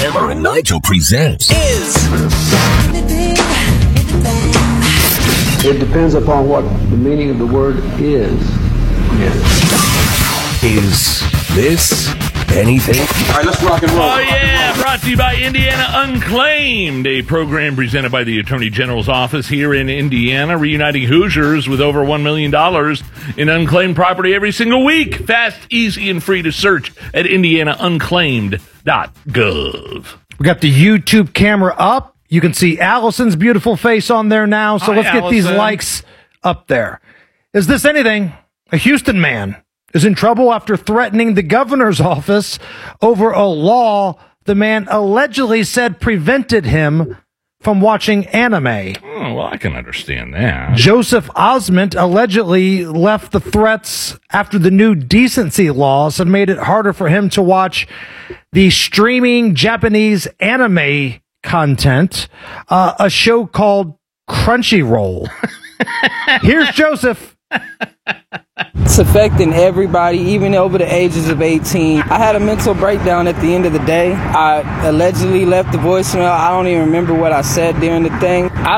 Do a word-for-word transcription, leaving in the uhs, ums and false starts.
Hammer and Nigel presents Is. It depends upon what the meaning of the word is. Yeah. Is this anything? All right, let's rock and roll. Oh, yeah. Brought to you by Indiana Unclaimed, a program presented by the Attorney General's office here in Indiana, reuniting Hoosiers with over one million dollars in unclaimed property every single week. Fast, easy, and free to search at indiana unclaimed dot gov. We got the YouTube camera up. You can see Allison's beautiful face on there now. So Hi, let's get these Allison. likes up there. Is this anything? A Houston man is in trouble after threatening the governor's office over a law the man allegedly said prevented him from watching anime. Oh, well, I can understand that. Joseph Osment allegedly left the threats after the new decency laws had made it harder for him to watch the streaming Japanese anime content, uh, a show called Crunchyroll. Here's Joseph. It's affecting everybody, even over the ages of eighteen. I had a mental breakdown at the end of the day. I allegedly left the voicemail. I don't even remember what I said during the thing. I